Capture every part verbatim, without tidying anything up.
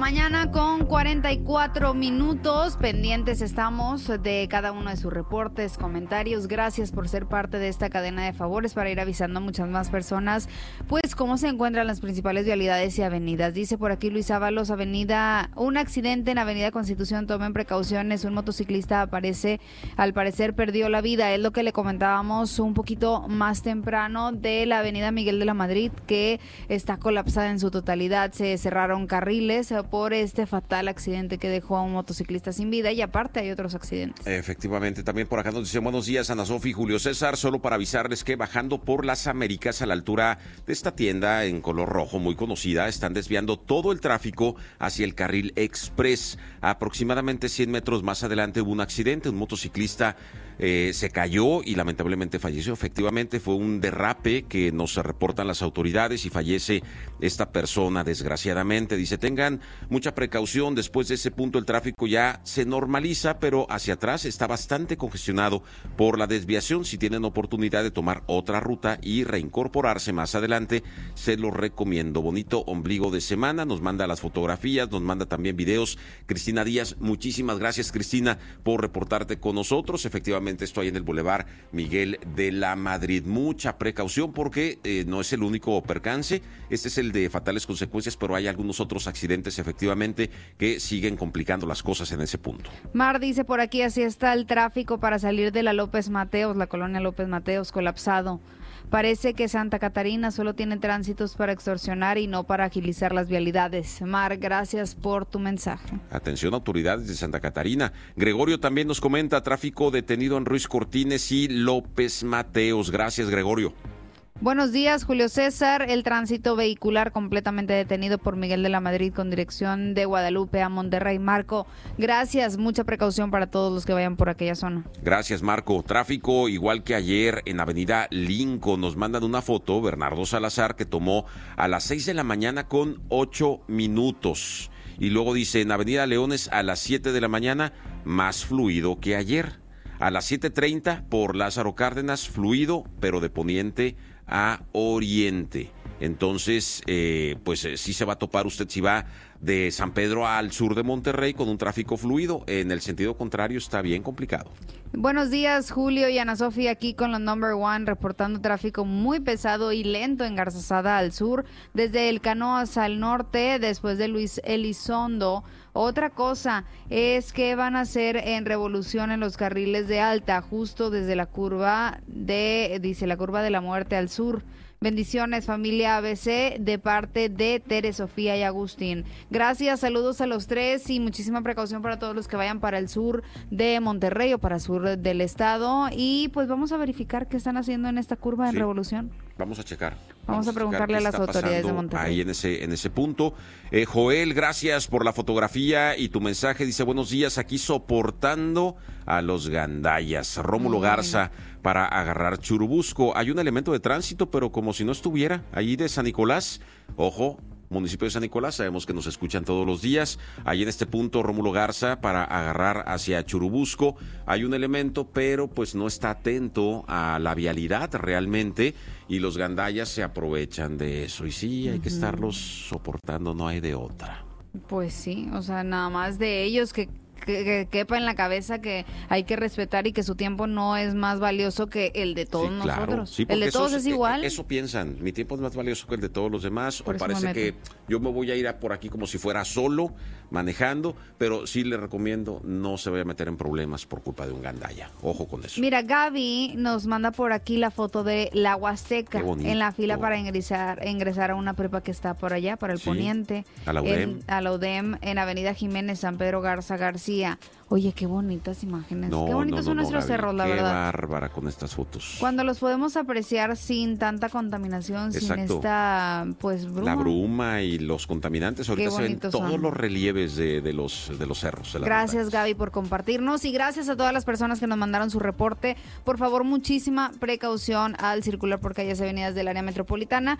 mañana con cuarenta y cuatro minutos. Pendientes estamos de cada uno de sus reportes, comentarios. Gracias por ser parte de esta cadena de favores para ir avisando a muchas más personas, pues, cómo se encuentran las principales vialidades y avenidas. Dice por aquí Luis Ábalos, avenida, un accidente en Avenida Constitución, tomen precauciones. Un motociclista aparece, al parecer perdió la vida. Es lo que le comentábamos un poquito más temprano de la Avenida Miguel de la Madrid, que está colapsada en su totalidad. Se cerraron carriles por este fatal accidente que dejó a un motociclista sin vida, y aparte hay otros accidentes. Efectivamente, también por acá nos dicen buenos días, Ana Sofi y Julio César, solo para avisarles que bajando por las Américas a la altura de esta tienda en color rojo muy conocida, están desviando todo el tráfico hacia el carril express. Aproximadamente cien metros más adelante hubo un accidente, un motociclista Eh, se cayó y lamentablemente falleció. Efectivamente fue un derrape que nos reportan las autoridades y fallece esta persona desgraciadamente. Dice, tengan mucha precaución, después de ese punto el tráfico ya se normaliza, pero hacia atrás está bastante congestionado por la desviación. Si tienen oportunidad de tomar otra ruta y reincorporarse más adelante, se los recomiendo. Bonito ombligo de semana, nos manda las fotografías, nos manda también videos. Cristina Díaz, muchísimas gracias, Cristina, por reportarte con nosotros. Efectivamente estoy en el Boulevard Miguel de la Madrid. Mucha precaución porque eh, no es el único percance, este es el de fatales consecuencias, pero hay algunos otros accidentes efectivamente que siguen complicando las cosas en ese punto. Mar dice por aquí, así está el tráfico para salir de la López Mateos, la colonia López Mateos, colapsado. Parece que Santa Catarina solo tiene tránsitos para extorsionar y no para agilizar las vialidades. Mar, gracias por tu mensaje. Atención, autoridades de Santa Catarina. Gregorio también nos comenta, tráfico detenido en Ruiz Cortines y López Mateos. Gracias, Gregorio. Buenos días, Julio César. El tránsito vehicular completamente detenido por Miguel de la Madrid con dirección de Guadalupe a Monterrey. Marco, gracias. Mucha precaución para todos los que vayan por aquella zona. Gracias, Marco. Tráfico igual que ayer en Avenida Lincoln. Nos mandan una foto, Bernardo Salazar, que tomó a las seis de la mañana con ocho minutos. Y luego dice, en Avenida Leones a las siete de la mañana, más fluido que ayer. A las siete treinta por Lázaro Cárdenas, fluido, pero de poniente a oriente. Entonces, eh, pues eh, sí se va a topar usted si va de San Pedro al sur de Monterrey con un tráfico fluido. En el sentido contrario está bien complicado. Buenos días, Julio y Ana Sofía, aquí con los number one, reportando tráfico muy pesado y lento en Garzazada al sur, desde el Canoas al norte, después de Luis Elizondo. Otra cosa es que van a hacer en revolución en los carriles de alta, justo desde la curva de, dice, la curva de la muerte al sur. Bendiciones, familia A B C, de parte de Tere, Sofía y Agustín. Gracias, saludos a los tres y muchísima precaución para todos los que vayan para el sur de Monterrey o para el sur del estado. Y pues vamos a verificar qué están haciendo en esta curva de Sí. revolución. Vamos a checar. Vamos, Vamos a preguntarle a las autoridades de Monterrey. Ahí en ese, en ese punto. Eh, Joel, gracias por la fotografía y tu mensaje. Dice, buenos días, aquí soportando a los gandallas. Rómulo Mm. Garza, para agarrar Churubusco. Hay un elemento de tránsito, pero como si no estuviera. Ahí de San Nicolás, ojo, municipio de San Nicolás, sabemos que nos escuchan todos los días. Ahí en este punto, Rómulo Garza, para agarrar hacia Churubusco, hay un elemento, pero pues no está atento a la vialidad realmente, y los gandallas se aprovechan de eso. Y sí, hay uh-huh. que estarlos soportando, no hay de otra. Pues sí, o sea, nada más de ellos que... Que, que quepa en la cabeza que hay que respetar y que su tiempo no es más valioso que el de todos sí, claro. nosotros. Sí, el de todos eso, es igual. Eso piensan, mi tiempo es más valioso que el de todos los demás. Por o parece que yo me voy a ir a por aquí como si fuera solo, manejando, pero sí le recomiendo no se vaya a meter en problemas por culpa de un gandalla. Ojo con eso. Mira, Gaby nos manda por aquí la foto de la Huasteca en la fila para ingresar, ingresar a una prepa que está por allá, para el sí, poniente. A la U D E M. En, a la U D E M, en Avenida Jiménez, San Pedro Garza García. Oye, qué bonitas imágenes. No, qué bonitos no, no, son nuestros no, cerros, la qué verdad. Qué bárbara con estas fotos. Cuando los podemos apreciar sin tanta contaminación, Exacto. sin esta, pues, bruma. La bruma y los contaminantes. Ahorita se ven todos son. los relieves de, de, los, de los cerros. De gracias, montañas. Gaby, por compartirnos. Y gracias a todas las personas que nos mandaron su reporte. Por favor, muchísima precaución al circular por calles y avenidas del área metropolitana.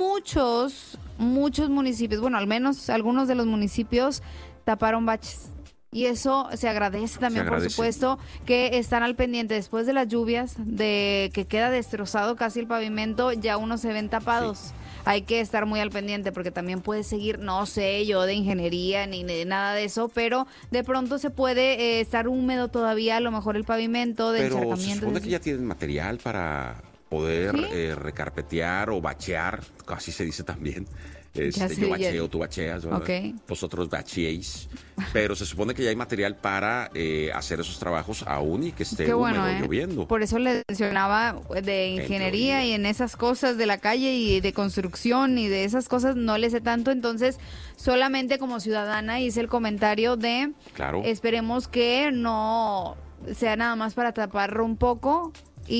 Muchos, muchos municipios, bueno, al menos algunos de los municipios taparon baches. Y eso se agradece también, se agradece. Por supuesto, que están al pendiente después de las lluvias, de que queda destrozado casi el pavimento, ya unos se ven tapados. Sí. hay que estar muy al pendiente porque también puede seguir, no sé yo de ingeniería ni de nada de eso, pero de pronto se puede eh, estar húmedo todavía, a lo mejor el pavimento de pero encharcamiento. se supone que ya tienen material para poder ¿sí? eh, recarpetear o bachear, así se dice también. Este, sé, yo bacheo, ya... tú bacheas, ¿verdad? Okay. Vosotros bacheéis. Pero se supone que ya hay material para eh, hacer esos trabajos aún y que esté Qué húmedo, bueno, ¿eh? lloviendo. Por eso les mencionaba de ingeniería y en esas cosas de la calle y de construcción y de esas cosas no le sé tanto. Entonces, solamente como ciudadana hice el comentario de claro. esperemos que no sea nada más para taparlo un poco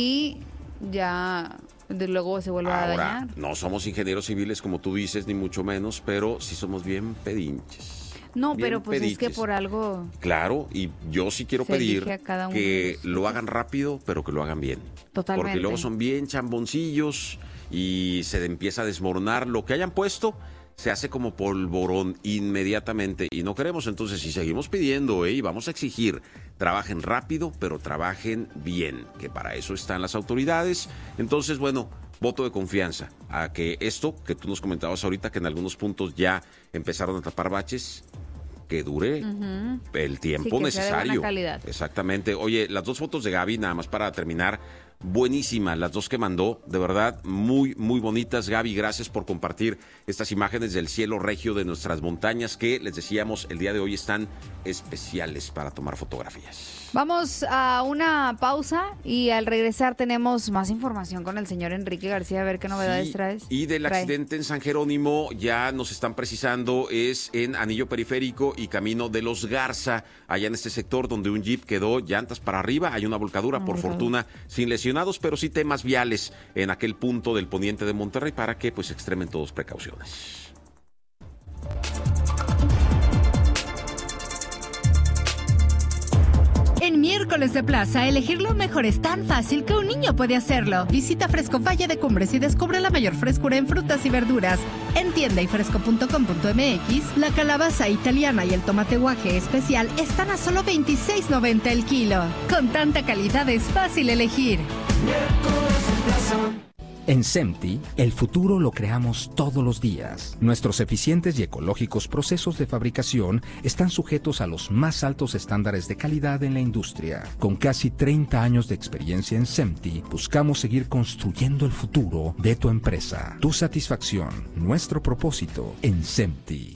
y ya... de luego se vuelve Ahora, a dañar. No somos ingenieros civiles como tú dices, ni mucho menos, pero sí somos bien pedinches. No, bien pero pues pediches. Es que por algo... Claro, y yo sí quiero pedir que lo hagan rápido, pero que lo hagan bien. Totalmente. Porque luego son bien chamboncillos y se empieza a desmoronar. Lo que hayan puesto se hace como polvorón inmediatamente y no queremos. Entonces, si seguimos pidiendo ¿eh? y vamos a exigir, trabajen rápido, pero trabajen bien, que para eso están las autoridades. Entonces, bueno, voto de confianza a que esto que tú nos comentabas ahorita, que en algunos puntos ya empezaron a tapar baches, que dure uh-huh. el tiempo sí, que necesario. Sea de buena calidad. Exactamente. Oye, las dos fotos de Gaby, nada más para terminar, buenísimas, las dos que mandó, de verdad, muy, muy bonitas. Gaby, gracias por compartir estas imágenes del cielo regio de nuestras montañas que, les decíamos, el día de hoy están especiales para tomar fotografías. Vamos a una pausa y al regresar tenemos más información con el señor Enrique García, a ver qué novedades sí, traes. Y del trae. accidente en San Jerónimo, ya nos están precisando, es en Anillo Periférico y Camino de los Garza, allá en este sector donde un jeep quedó llantas para arriba, hay una volcadura, oh, por fortuna sin lesionados, pero sí temas viales en aquel punto del poniente de Monterrey para que pues extremen todos precauciones. En miércoles de plaza, elegir lo mejor es tan fácil que un niño puede hacerlo. Visita Fresco Valle de Cumbres y descubre la mayor frescura en frutas y verduras. En tienda y fresco punto com punto m x, la calabaza italiana y el tomate guaje especial están a solo veintiséis noventa el kilo. Con tanta calidad es fácil elegir. Miércoles de plaza. En SEMTI, el futuro lo creamos todos los días. Nuestros eficientes y ecológicos procesos de fabricación están sujetos a los más altos estándares de calidad en la industria. Con casi treinta años de experiencia en SEMTI, buscamos seguir construyendo el futuro de tu empresa. Tu satisfacción, nuestro propósito en SEMTI.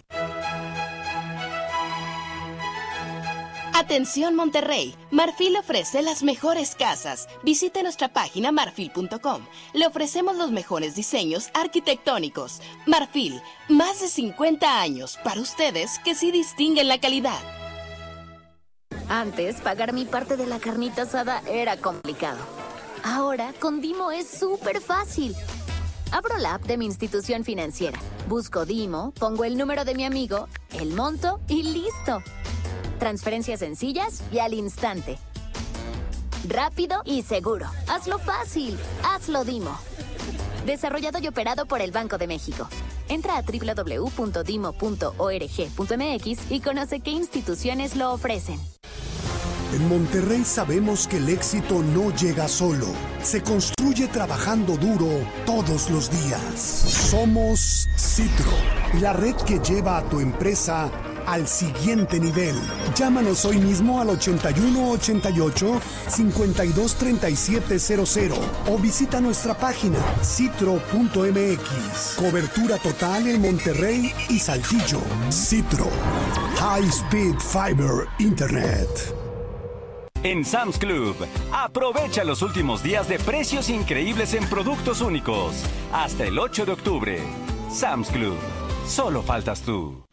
Atención Monterrey, Marfil ofrece las mejores casas. Visite nuestra página marfil punto com. Le ofrecemos los mejores diseños arquitectónicos. Marfil, más de cincuenta años para ustedes que sí distinguen la calidad. Antes, pagar mi parte de la carnita asada era complicado. Ahora, con Dimo es súper fácil. Abro la app de mi institución financiera, busco Dimo, pongo el número de mi amigo, el monto y listo. Transferencias sencillas y al instante. Rápido y seguro. Hazlo fácil. Hazlo Dimo. Desarrollado y operado por el Banco de México. Entra a doble u doble u doble u punto dimo punto org punto m x y conoce qué instituciones lo ofrecen. En Monterrey sabemos que el éxito no llega solo. Se construye trabajando duro todos los días. Somos Citro, la red que lleva a tu empresa al siguiente nivel. Llámanos hoy mismo al ochenta y uno ochenta y ocho, cincuenta y dos treinta y siete cero cero o visita nuestra página citro punto m x. Cobertura total en Monterrey y Saltillo. Citro. High Speed Fiber Internet. En Sam's Club, aprovecha los últimos días de precios increíbles en productos únicos. Hasta el ocho de octubre. Sam's Club. Solo faltas tú.